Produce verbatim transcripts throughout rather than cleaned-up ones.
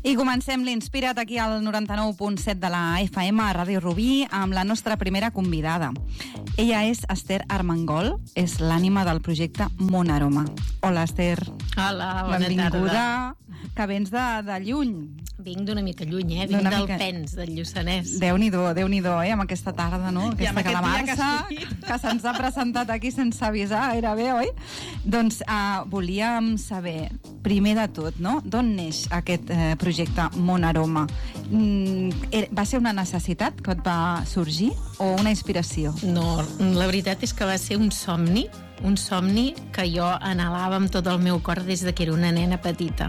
I comencem l'Inspira't aquí al noranta-nou punt set de la F M a Ràdio Rubí amb la nostra primera convidada. Ella és Esther Armengol, és l'ànima del projecte Món Aroma. Hola, Esther. Hola, bona Benvinguda, tarda. Que vens de, de lluny. Vinc d'una mica lluny, eh? Vinc D'una del mica... Pens, del Lluçanès. Déu-n'hi-do, Déu-n'hi-do, eh? Amb aquesta tarda, no? Aquesta calamarsa que, que se'ns ha presentat aquí sense avisar, gairebé, oi? Doncs uh, volíem saber, primer de tot, no? D'on neix aquest eh, projecte Món Aroma? Mm, va ser una necessitat que et va sorgir o una inspiració? No, la veritat és que va ser un somni, un somni que jo anhelava amb tot el meu cor des de que era una nena petita.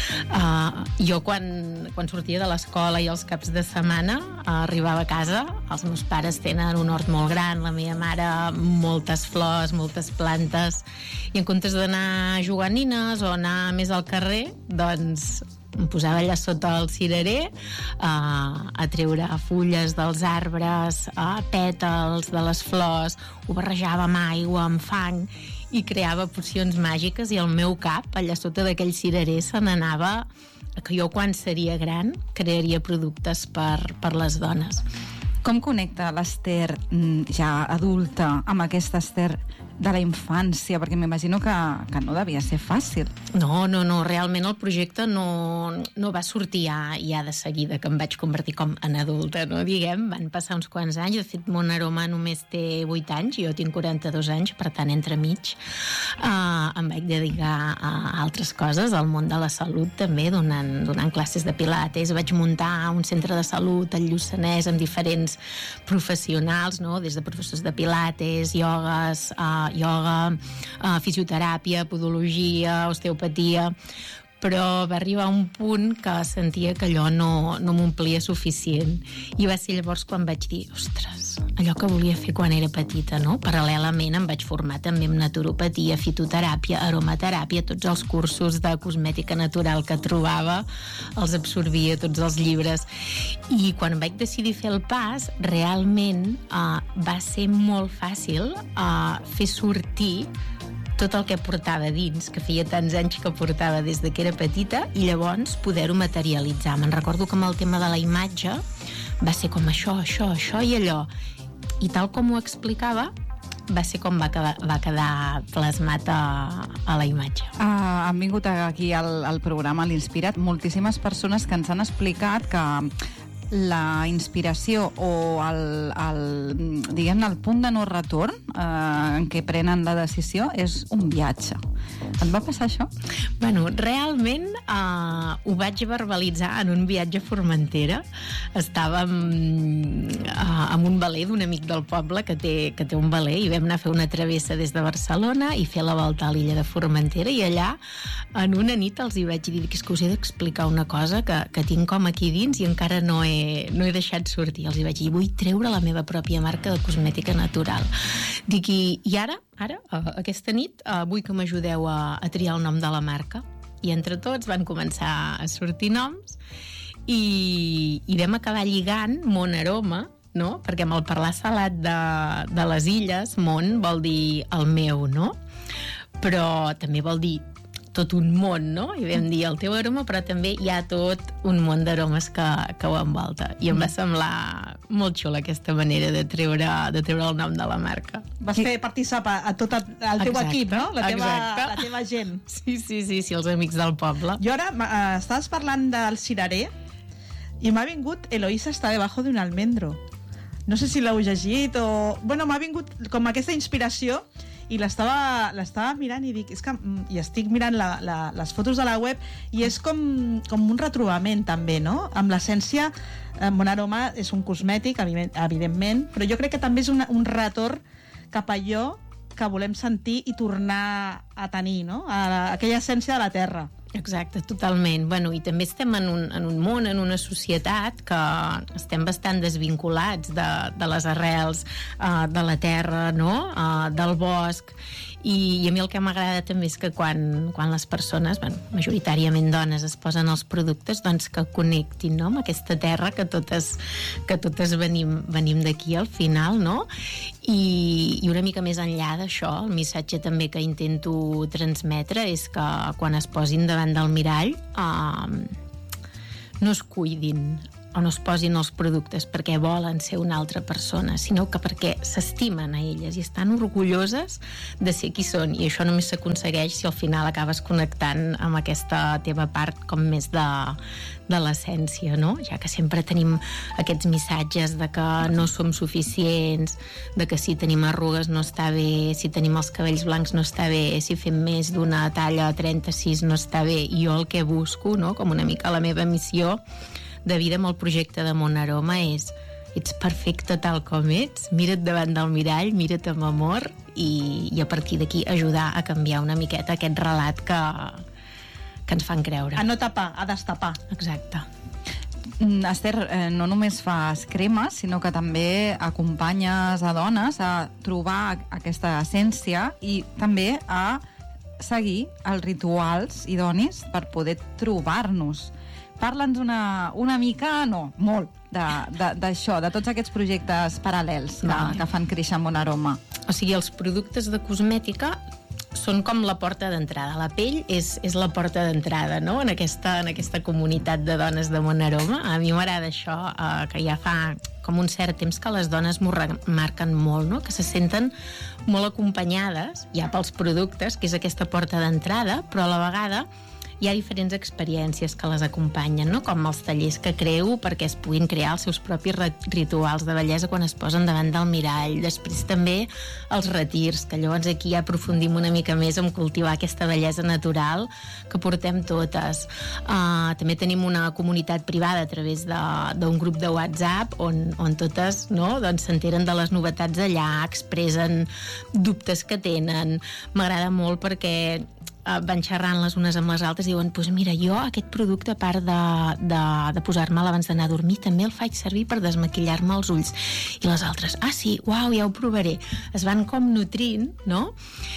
Uh, jo quan, quan sortia de l'escola i els caps de setmana uh, arribava a casa, els meus pares tenen un hort molt gran, la meva mare moltes flors, moltes plantes, i en comptes d'anar a jugar a nines o anar més al carrer, doncs em posava allà sota el cirerer uh, a treure fulles dels arbres, uh, pètals de les flors, ho barrejava amb aigua, amb fang, i creava pocions màgiques, i el meu cap allà sota d'aquell cirerer se n'anava que jo quan seria gran crearia productes per, per les dones. Com connecta l'Esther ja adulta amb aquesta Esther de la infància? Perquè m'imagino que, que no devia ser fàcil. No, no, no, realment el projecte no, no va sortir ja, ja de seguida que em vaig convertir com en adulta, no? Diguem, van passar uns quants anys. De fet, Món Aroma només té vuit anys, jo tinc quaranta-dos anys, per tant, entremig uh, em vaig dedicar a altres coses, al món de la salut també, donant, donant classes de pilates. Vaig muntar un centre de salut al Lluçanès amb diferents professionals, no? Des de professors de pilates, iogues, uh, ioga, uh, fisioteràpia, podologia, osteopatia, però va arribar un punt que sentia que allò no, no m'omplia suficient, i va ser llavors quan vaig dir, ostres, allò que volia fer quan era petita, no? Paral·lelament em vaig formar també amb naturopatia, fitoteràpia, aromateràpia, tots els cursos de cosmètica natural que trobava els absorbia, tots els llibres, i quan vaig decidir fer el pas realment uh, va ser molt fàcil uh, fer sortir tot el que portava dins, que feia tants anys que portava des de que era petita, i llavors poder-ho materialitzar. Me'n recordo que amb el tema de la imatge va ser com això, això, això i allò. I tal com ho explicava, va ser com va quedar, va quedar plasmat a, a la imatge. Uh, han vingut aquí al, al programa, a l'Inspira't, moltíssimes persones que ens han explicat que la inspiració o el, el, diguem, el punt de no retorn eh, en què prenen la decisió és un viatge. Et va passar això? Bueno, realment eh, ho vaig verbalitzar en un viatge a Formentera. Estàvem eh, amb un veler d'un amic del poble que té, que té un veler, i vam anar a fer una travessa des de Barcelona i fer la volta a l'illa de Formentera, i allà en una nit els hi vaig dir que és que us he d'explicar una cosa que, que tinc com aquí dins i encara no he no he deixat sortir. Els hi vaig dir, vull treure la meva pròpia marca de cosmètica natural. Dic, i, i ara, ara, aquesta nit, vull que m'ajudeu a, a triar el nom de la marca. I entre tots van començar a sortir noms i, i vam acabar lligant Món Aroma, no? Perquè amb el parlar salat de, de les illes, món vol dir el meu, no? Però també vol dir tot un món, no? I vam dir el teu aroma, però també hi ha tot un món d'aromes que, que ho envolta. I em va semblar molt xula aquesta manera de treure, de treure el nom de la marca. Vas fer participar a tot el, el teu exacte, equip, no? La teva, exacte. la teva gent. Sí, sí, sí, sí, els amics del poble. Jo ara eh, estaves parlant del cirerer i m'ha vingut Eloísa està debajo d'un almendro. No sé si l'heu llegit o... Bueno, m'ha vingut com aquesta inspiració i l'estava, l'estava mirant i dic, és que, i estic mirant la, la, les fotos de la web i és com, com un retrobament també, no? Amb l'essència, eh, Món Aroma és un cosmètic, evidentment, però jo crec que també és un, un retorn cap a allò que volem sentir i tornar a tenir, no? A, a aquella essència de la terra. Exacte, totalment. Bueno, i també estem en un, en un món, en una societat que estem bastant desvinculats de, de les arrels, uh, de la terra, no? Uh, del bosc, i, i a mi el que m'agrada també és que quan, quan les persones, bueno, majoritàriament dones, es posen els productes, doncs que connectin, no? Amb aquesta terra que totes, que totes venim, venim d'aquí al final, no? I, i una mica més enllà d'això, el missatge també que intento transmetre és que quan es posin davant del mirall eh, no es cuidin o no es posin els productes perquè volen ser una altra persona, sinó que perquè s'estimen a elles i estan orgulloses de ser qui són, i això només s'aconsegueix si al final acabes connectant amb aquesta teva part com més de, de l'essència, no? Ja que sempre tenim aquests missatges de que no som suficients, de que si tenim arrugues no està bé, si tenim els cabells blancs no està bé, si fem més d'una talla trenta-sis no està bé, i jo el que busco, no? Com una mica la meva missió de vida amb el projecte de Mon Aroma és: ets perfecte tal com ets, mira't davant del mirall, mira't amb amor, i, i a partir d'aquí ajudar a canviar una miqueta aquest relat que, que ens fan creure. A no tapar, a destapar. Exacte. Esther, eh, no només fas cremes, sinó que també acompanyes a dones a trobar aquesta essència i també a seguir els rituals idonis per poder trobar-nos. Parla'ns una, una mica, no, molt, d'això, de, de, de tots aquests projectes paral·lels que, vale. que fan créixer Mon Aroma. O sigui, els productes de cosmètica són com la porta d'entrada. La pell és, és la porta d'entrada, no?, en aquesta, en aquesta comunitat de dones de Mon Aroma. A mi m'agrada això, eh, que ja fa com un cert temps que les dones m'ho remarquen molt, no?, que se senten molt acompanyades ja pels productes, que és aquesta porta d'entrada, però a la vegada hi ha diferents experiències que les acompanyen, no?, com els tallers que creo perquè es puguin crear els seus propis rituals de bellesa quan es posen davant del mirall. Després també els retirs, que llavors aquí ja aprofundim una mica més en cultivar aquesta bellesa natural que portem totes. Uh, també tenim una comunitat privada a través d'un grup de WhatsApp on, on totes, no?, doncs s'enteren de les novetats allà, expressen dubtes que tenen. M'agrada molt perquè van xerrant les unes amb les altres i diuen, pues mira, jo aquest producte, a part de, de, de posar-me'l abans d'anar a dormir, també el faig servir per desmaquillar-me els ulls. I les altres, ah sí, uau, ja ho provaré. Es van com nutrint, no?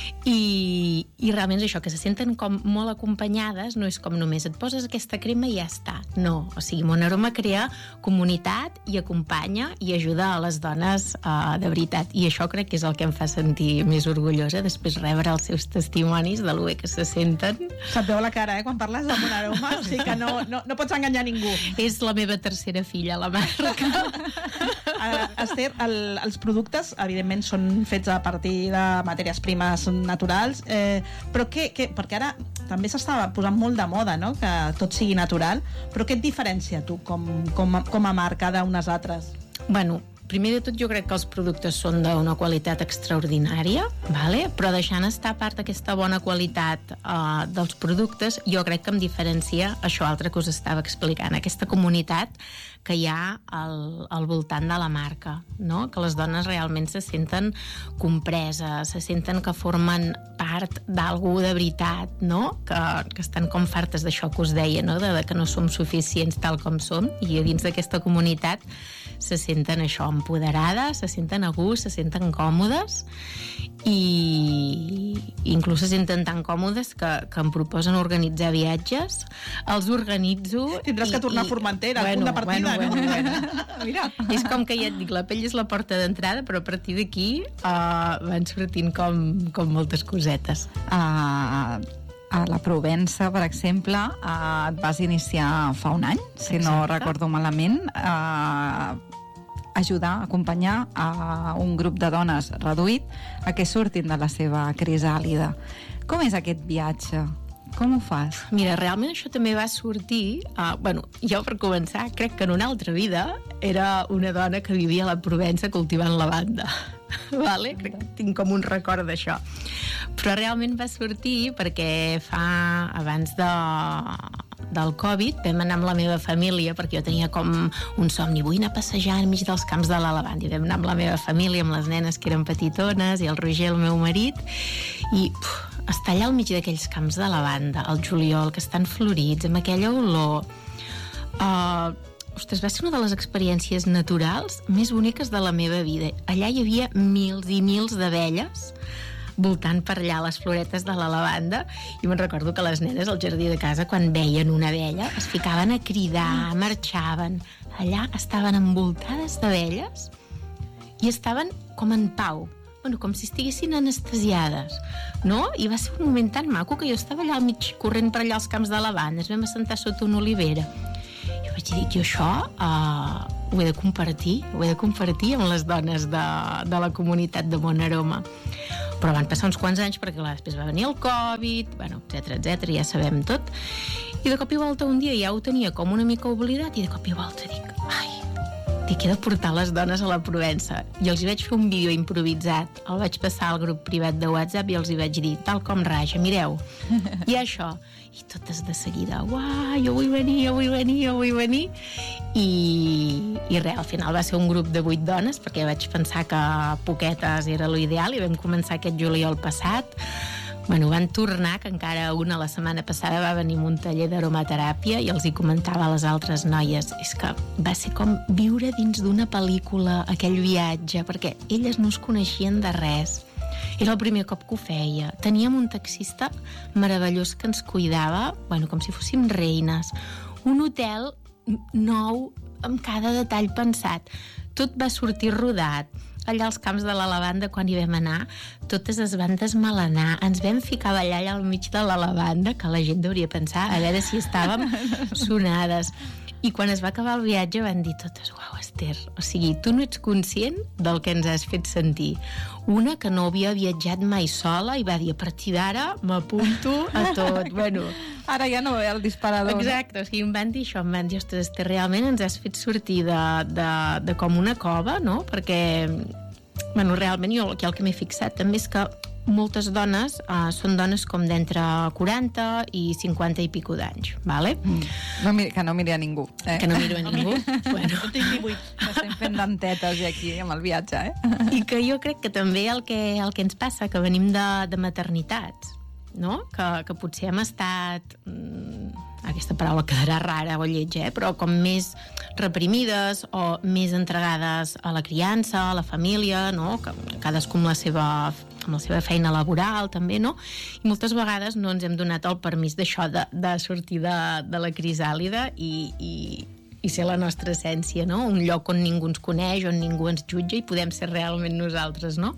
I, i realment és això, que se senten com molt acompanyades, no és com només et poses aquesta crema i ja està. No, o sigui, Mon Aroma crea comunitat i acompanya i ajuda a les dones uh, de veritat. I això crec que és el que em fa sentir més orgullosa, després rebre els seus testimonis de lo bé que se senten. Se't veu la cara, eh, quan parles de Mon Aroma, o sigui que no, no, no pots enganyar ningú. És la meva tercera filla, la marca. uh, Esther, el, els productes, evidentment, són fets a partir de matèries primes naturals, eh, però què, què, perquè ara també s'estava posant molt de moda, no?, que tot sigui natural, però què et diferencia tu com, com, a, com a marca d'unes altres? Bueno, primer de tot jo crec que els productes són d'una qualitat extraordinària, vale? Però deixant estar a part aquesta bona qualitat uh, dels productes, jo crec que em diferencia això altre que us estava explicant, aquesta comunitat que hi ha al, al voltant de la marca, no?, que les dones realment se senten compreses, se senten que formen part d'algú de veritat, no?, que, que estan com fartes d'això que us deia, no?, de, de que no som suficients tal com som, i a dins d'aquesta comunitat se senten això, empoderades, se senten a gust, se senten còmodes, i inclús se senten tan còmodes que, que em proposen organitzar viatges, els organitzo... Tindràs i, que tornar i, a Formentera, bueno, punt de partida, bueno, no? Bueno, bueno. Mira. És com que ja et dic, la pell és la porta d'entrada, però a partir d'aquí uh, van sortint com, com moltes cosetes. Uh, a la Provença, per exemple, uh, et vas iniciar fa un any, si Exacte. No recordo malament, a uh, ajudar, acompanyar a un grup de dones reduït a que surtin de la seva crisàlida. Com és aquest viatge? Com ho fas? Mira, realment això també va sortir... Uh, bueno, jo per començar, crec que en una altra vida era una dona que vivia a la Provença cultivant lavanda. Vale? Crec que tinc com un record d'això. Però realment va sortir perquè fa... abans de... del Covid vam anar amb la meva família, perquè jo tenia com un somni, vull anar a passejar enmig dels camps de la lavanda, i vam anar amb la meva família, amb les nenes que eren petitones, i el Roger, el meu marit, i uf, estar allà al mig d'aquells camps de lavanda, al juliol, que estan florits, amb aquella olor... Uh, ostres, va ser una de les experiències naturals més boniques de la meva vida. Allà hi havia mils i mils d'abelles voltant per allà les floretes de la lavanda, i me'n recordo que les nenes al jardí de casa, quan veien una abella, es ficaven a cridar, marxaven. Allà estaven envoltades d'abelles i estaven com en pau, bueno, com si estiguessin anestesiades, no? I va ser un moment tan maco que jo estava allà al mig corrent per allà als camps de lavanda, ens vam assentar sota una olivera. Jo vaig vaig dir, jo això uh, ho he de compartir, ho he de compartir amb les dones de, de la comunitat de Bon Aroma. Però van passar uns quants anys perquè clar, després va venir el Covid, bueno, etcètera, etcètera, ja sabem tot. I de cop i volta un dia ja ho tenia com una mica oblidat i de cop i volta dic, ai, dic, he de portar les dones a la Provença. I els hi vaig fer un vídeo improvisat, el vaig passar al grup privat de WhatsApp i els hi vaig dir, tal com raja, mireu, i això. I totes de seguida, uah, jo vull venir, jo vull venir, jo vull venir. I, i res, al final va ser un grup de vuit dones, perquè vaig pensar que poquetes era l'ideal, i vam començar aquest juliol passat. Bueno, van tornar, que encara una la setmana passada va venir un taller d'aromateràpia i els hi comentava a les altres noies, és que va ser com viure dins d'una pel·lícula aquell viatge, perquè elles no es coneixien de res. Era el primer cop que ho feia. Teníem un taxista meravellós que ens cuidava, bueno, com si fóssim reines. Un hotel nou, amb cada detall pensat. Tot va sortir rodat. Allà als camps de la lavanda, quan hi vam anar, totes es van desmelenar. Ens vam ficar a ballar allà al mig de la lavanda, que la gent hauria pensar, a veure si estàvem sonades. I quan es va acabar el viatge van dir totes, uau, Esther, o sigui, tu no ets conscient del que ens has fet sentir. Una que no havia viatjat mai sola i va dir, a partir d'ara m'apunto a tot. Bueno, ara ja no ve el disparador. Exacte, o sigui, em van dir això, em van dir, ostres, Esther, realment ens has fet sortir de, de, de com una cova, no? Perquè, bueno, realment jo el que m'he fixat també és que moltes dones uh, són dones com d'entre quaranta i cinquanta i pico d'anys, vale? Mm. No, que no miri a ningú. Eh? Que no miro a ningú. Bueno. Jo tinc divuit. Estem fent dentetes aquí amb el viatge, eh? I que jo crec que també el que, el que ens passa, que venim de, de maternitats, no? Que, que potser hem estat... Mm, aquesta paraula quedarà rara o lletja, eh? Però com més reprimides o més entregades a la criança, a la família, no? Que cadascú amb la seva... amb la seva feina laboral, també, no? I moltes vegades no ens hem donat el permís d'això, de, de sortir de, de la crisàlida i, i, i ser la nostra essència, no? Un lloc on ningú ens coneix, on ningú ens jutja i podem ser realment nosaltres, no?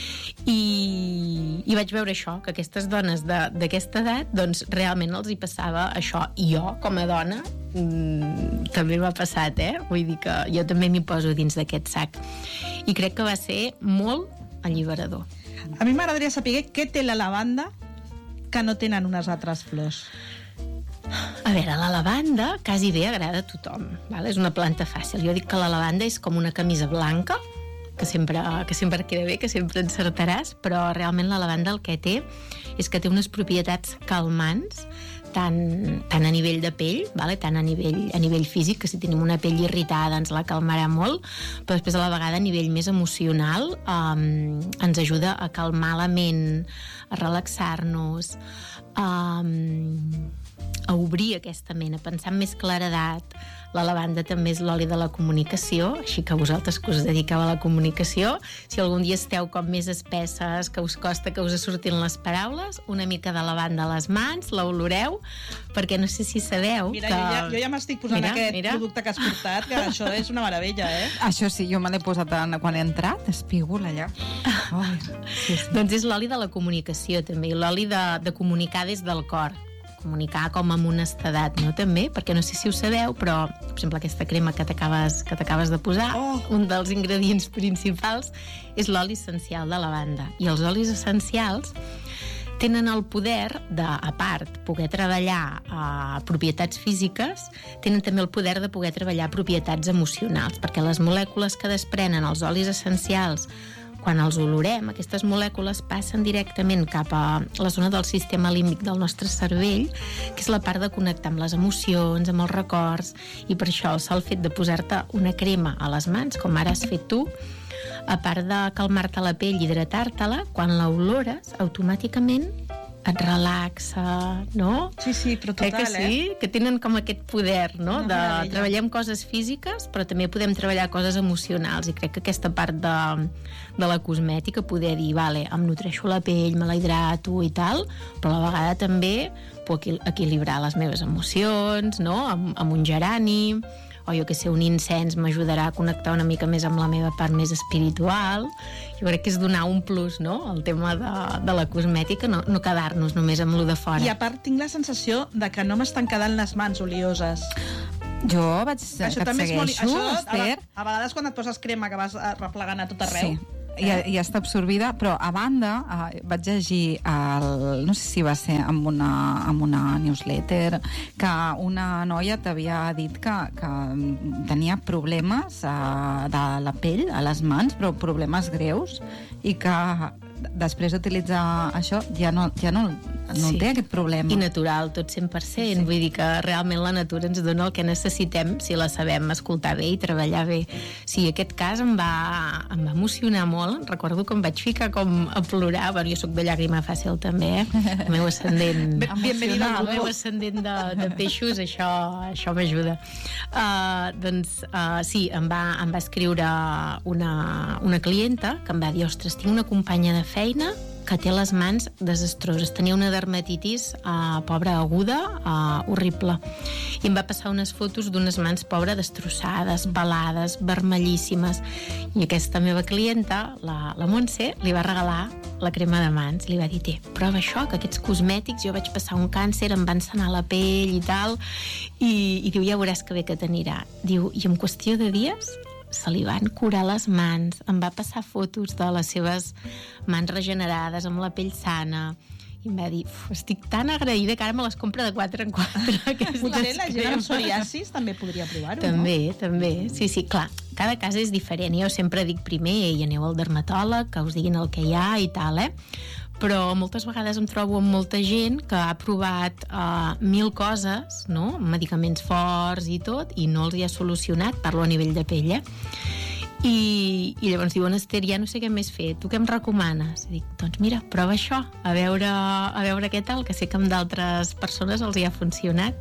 I, i vaig veure això, que aquestes dones d'aquesta edat, doncs realment els hi passava això. I jo, com a dona, mmm, també m'ha passat, eh? Vull dir que jo també m'hi poso dins d'aquest sac. I crec que va ser molt alliberador. A mi m'agradaria saber què té la lavanda que no tenen unes altres flors. A veure, la lavanda quasi bé agrada a tothom, val? És una planta fàcil. Jo dic que la lavanda és com una camisa blanca, que sempre, que sempre queda bé, que sempre encertaràs, però realment la lavanda el que té és que té unes propietats calmants, tant, tant a nivell de pell, vale? Tant a nivell, a nivell físic, que si tenim una pell irritada ens la calmarà molt, però després a la vegada a nivell més emocional um, ens ajuda a calmar la ment, a relaxar-nos, um, a obrir aquesta ment, a pensar amb més claredat. La lavanda també és l'oli de la comunicació, així que vosaltres que us dediqueu a la comunicació, si algun dia esteu com més espesses, que us costa que us surtin les paraules, una mica de lavanda a les mans, l'oloreu, perquè no sé si sabeu mira, que... jo ja, jo ja m'estic posant mira, aquest mira. producte que has portat, que això és una meravella, eh? Això sí, jo me l'he posat en, quan he entrat, espígol allà. Oh, sí, sí. Doncs és l'oli de la comunicació, també, i l'oli de, de comunicar des del cor. Comunicar com amb honestedat, no? També, perquè no sé si ho sabeu, però, per exemple, aquesta crema que t'acabes que t'acabes de posar, oh. un dels ingredients principals és l'oli essencial de lavanda. I els olis essencials tenen el poder de, a part, poder treballar eh, propietats físiques, tenen també el poder de poder treballar propietats emocionals, perquè les molècules que desprenen els olis essencials quan els olorem, aquestes molècules passen directament cap a la zona del sistema límbic del nostre cervell, que és la part de connectar amb les emocions, amb els records, i per això el sol fet de posar-te una crema a les mans, com ara has fet tu, a part de calmar-te la pell i hidratar-te-la, quan l'olores, automàticament et relaxa, no? Sí, sí, però total, eh? Que sí? eh? Que tenen com aquest poder, no? Una de meravella. Treballem coses físiques, però també podem treballar coses emocionals, i crec que aquesta part de, de la cosmètica, poder dir, vale, em nutreixo la pell, me la hidrato i tal, però a la vegada també puc equilibrar les meves emocions, no? Amb, amb un gerani, o jo que sé, un incens m'ajudarà a connectar una mica més amb la meva part més espiritual. Jo crec que és donar un plus, no?, al tema de, de la cosmètica, no, no quedar-nos només amb lo de fora. I a part tinc la sensació de que no m'estan quedant les mans olioses. Jo vaig... Això que et també és molt... segueixo, Això, a, Esther. a vegades quan et poses crema que vas replegant a tot arreu... Sí. Ja, ja està absorbida, però a banda eh, vaig llegir el, no sé si va ser amb una, amb una newsletter, que una noia t'havia dit que, que tenia problemes eh, de la pell a les mans, però problemes greus, i que després d'utilitzar això ja no, ja no, no Sí. té aquest problema. I natural, tot cent per cent. Sí. Vull dir que realment la natura ens dona el que necessitem si la sabem escoltar bé i treballar bé. Sí, aquest cas em va, em va emocionar molt. Recordo que em vaig ficar com a plorar. Bueno, jo sóc de llàgrima fàcil també, eh? El meu ascendent... Bienvenida al El meu grupo. ascendent de, de peixos, això, això m'ajuda. Uh, doncs uh, sí, em va, em va escriure una, una clienta que em va dir, ostres, tinc una companya de feina que té les mans desastroses. Tenia una dermatitis, uh, pobra, aguda, uh, horrible. I em va passar unes fotos d'unes mans, pobra, destrossades, pelades, vermellíssimes. I aquesta meva clienta, la, la Montse, li va regalar la crema de mans. Li va dir, té, prova això, que aquests cosmètics, jo vaig passar un càncer, em van sanar la pell i tal, i, i diu, ja veuràs que bé que t'anirà. Diu, i en qüestió de dies se li van curar les mans, em va passar fotos de les seves mans regenerades, amb la pell sana, i em va dir, estic tan agraïda que ara me les compra de quatre en quatre. Potser la gent amb psoriasis també podria provar-ho, també, no? també, sí, sí, clar, cada cas és diferent. Jo sempre dic primer, i aneu al dermatòleg, que us diguin el que hi ha i tal, eh? Però moltes vegades em trobo amb molta gent que ha provat uh, mil coses, no? Medicaments forts i tot, i no els hi ha solucionat, parlo a nivell de pell, eh? I, i llavors diuen, Esther, ja no sé què més fer, tu què em recomanes? I dic, doncs mira, prova això, a veure, a veure què tal, que sé que amb d'altres persones els hi ha funcionat,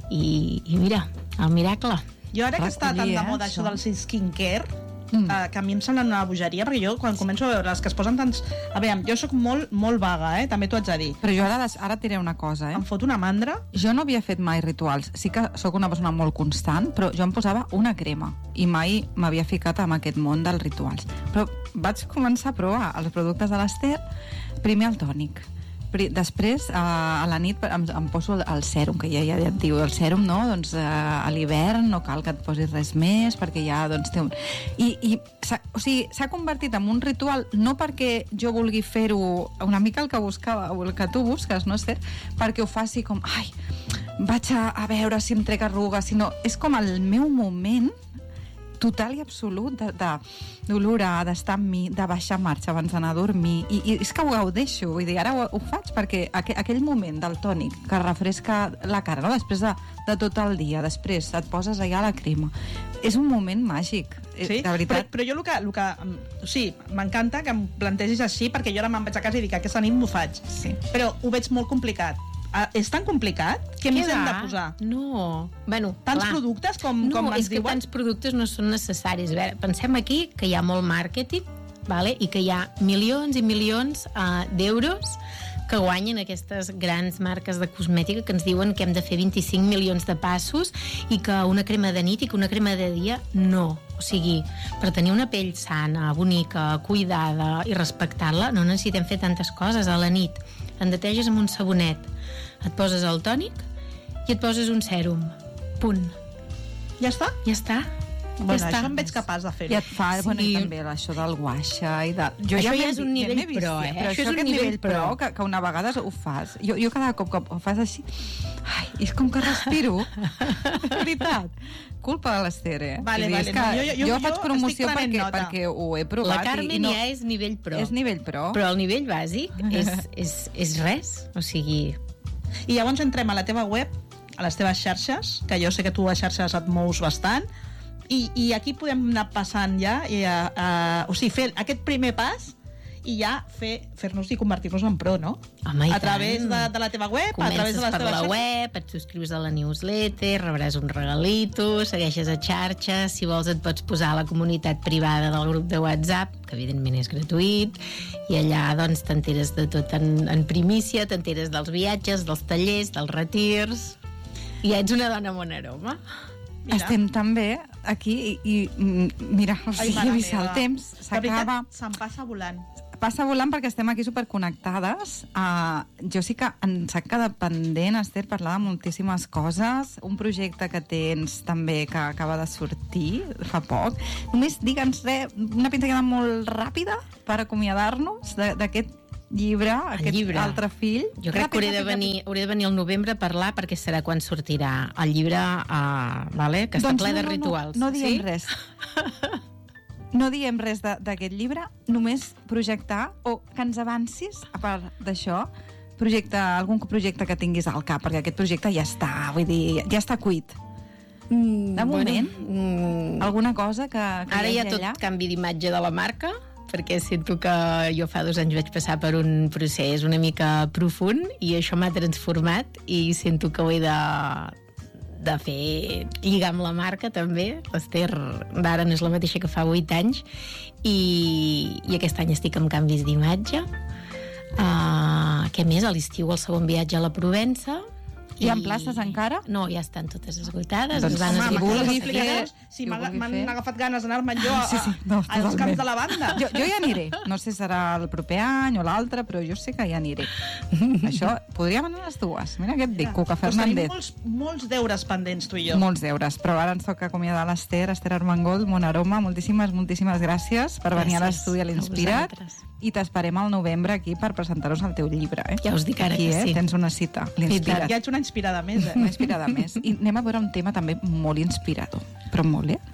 i, i mira, el miracle. Jo ara que està tan Recollir, de eh, moda això això. del skincare, Mm. eh, que a mi em sembla una bogeria, perquè jo quan començo a veure les que es posen tants... A veure, jo sóc molt, molt vaga, eh? També t'ho haig de dir. Però jo ara, ara et diré una cosa, eh? Em fot una mandra. Jo no havia fet mai rituals. Sí que sóc una persona molt constant, però jo em posava una crema i mai m'havia ficat en aquest món dels rituals. Però vaig començar a provar els productes de l'Esther, primer el tònic. Pri- Després, eh, a la nit, em, em poso el, el sèrum, que ja, ja et diu el sèrum, no? Doncs eh, a l'hivern no cal que et posis res més, perquè ja doncs, té un... I, i s'ha, o sigui, s'ha convertit en un ritual, no perquè jo vulgui fer-ho una mica el que buscava, o el que tu busques, no, Esther? Perquè ho faci com, ai, vaig a, a veure si em trec arrugues, sinó és com el meu moment total i absolut de, de, d'olorar, d'estar amb mi, de baixar marxa abans d'anar a dormir, i, i és que ho gaudeixo, vull dir, ara ho, ho faig perquè aqu aquell moment del tònic que refresca la cara, no? Després de, de tot el dia, després et poses allà la crema, és un moment màgic, Sí? de veritat. Però, però jo el que... El que o sigui, m'encanta que em plantegis així, perquè jo ara me'n vaig a casa i dic, aquesta nit m'ho faig. Sí. Però ho veig molt complicat. Ah, és tan complicat? Què més hem de posar? No, bueno, Tants clar. productes com, no, com ens és que diuen? tants productes no són necessaris. A veure, pensem aquí que hi ha molt màrqueting, vale? I que hi ha milions i milions uh, d'euros que guanyen aquestes grans marques de cosmètica que ens diuen que hem de fer vint-i-cinc milions de passos i que una crema de nit i que una crema de dia, no. O sigui, per tenir una pell sana, bonica, cuidada i respectar-la, no necessitem fer tantes coses. A la nit et neteges amb un sabonet, et poses el tònic i et poses un sèrum. Punt. Ja està? Ja està. Bueno, ja està. això em veig capaç de fer-ho. I et fa, Sí. bueno, i també això del guaixa i de... Jo Això ja m'he és un vi- nivell m'he vist, pro, eh? Però Això això, és un aquest nivell nivell pro, pro. que, que una vegada ho fas. Jo, jo cada cop que ho fas així... Ai, és com que respiro. De veritat. Culpa de l'Esther, eh? Vale, Vull dir, vale, és que no, jo- jo- jo jo faig estic promoció prenent perquè, nota. perquè ho he provat. La Carmen i, i no, ja és nivell pro. És nivell pro. Però el nivell bàsic és, és, és res. O sigui, I llavors entrem a la teva web, a les teves xarxes, que jo sé que tu a xarxes et mous bastant, i, i aquí podem anar passant ja, i a, a, o sigui, fer aquest primer pas i ja fer, fer-nos i convertir-nos en pro, no? home, i A través tant. de, de la teva web, a Comences través de les per teves la xarxes. web, et subscrius a la newsletter, rebràs un regalito, segueixes a xarxes, si vols et pots posar a la comunitat privada del grup de WhatsApp, que evidentment és gratuït, i allà doncs t'enteres de tot en, en primícia, t'enteres dels viatges, dels tallers, dels retirs, i ja ets una dona amb un aroma. Mira. Estem també aquí i, i mm, mira, o Ai, sigui, mare he vist el meva. temps, De s'acaba... veritat, se'm passa volant. passa volant perquè estem aquí superconnectades. Uh, jo sí que ens ha quedat pendent, Esther, parlar de moltíssimes coses. Un projecte que tens també que acaba de sortir fa poc. Només digue'ns res, una pinzellada molt ràpida per acomiadar-nos d'aquest llibre, el aquest llibre. altre fill. Jo crec ràpid, que hauré de, venir, ràpid. hauré de venir al novembre a parlar perquè serà quan sortirà el llibre, uh, vale? que doncs està ple no, de no, rituals. No, no diem sí? res. No diem res d'aquest llibre, només projectar o que ens avancis, a part d'això, projecte, algun projecte que tinguis al cap, perquè aquest projecte ja està, vull dir, ja està cuit. Mm, de moment, bueno, mm, alguna cosa que, que ara hi hi ha tot allà? Canvi d'imatge de la marca, perquè sento que jo fa dos anys vaig passar per un procés una mica profund i això m'ha transformat i sento que ho he de, de fer lligar amb la marca també. L'Esther d'ara no és la mateixa que fa vuit anys i, i aquest any estic amb canvis d'imatge. Uh, què més? A l'estiu el segon viatge a la Provença. Hi ha places encara? No, ja estan totes esgotades. Doncs, van home, vulgui fer, si m'han agafat ganes d'anar-me'n jo a, sí, sí, no, als camps de la banda. Jo, jo hi aniré. No sé si serà el proper any o l'altre, però jo sé que hi aniré. Això, podríem anar les dues. Mira què et dic, Cuca Fernández. Molts, molts deures pendents, tu i jo. Molts deures, però ara ens toca acomiadar l'Esther, Esther Armengol, Mon Aroma. Moltíssimes, moltíssimes gràcies per venir gràcies a l'estudi a l'Inspirat. I t'esperem al novembre aquí per presentar-nos el teu llibre. Eh? Ja us dic ara aquí, que eh? sí. Tens una cita, l'Inspirat. Ja ets una inspirada més, eh? Una inspirada més. I anem a veure un tema també molt inspirador, però molt, eh?